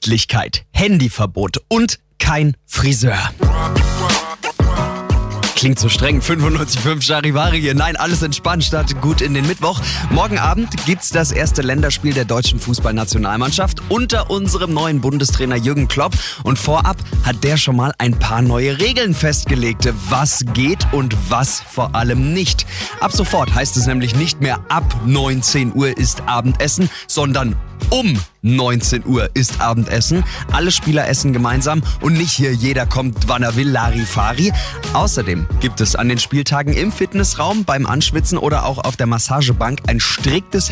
Pünktlichkeit, Handyverbot und kein Friseur. Klingt so streng, 95.5 Charivari hier. Nein, alles entspannt, startet gut in den Mittwoch. Morgen Abend gibt's das erste Länderspiel der deutschen Fußballnationalmannschaft unter unserem neuen Bundestrainer Jürgen Klopp. Und vorab hat der schon mal ein paar neue Regeln festgelegt, was geht und was vor allem nicht. Ab sofort heißt es nämlich nicht mehr ab 19 Uhr ist Abendessen, sondern um 19 Uhr ist Abendessen. Alle Spieler essen gemeinsam und nicht hier jeder kommt, wann er will, Larifari. Außerdem gibt es an den Spieltagen im Fitnessraum, beim Anschwitzen oder auch auf der Massagebank ein striktes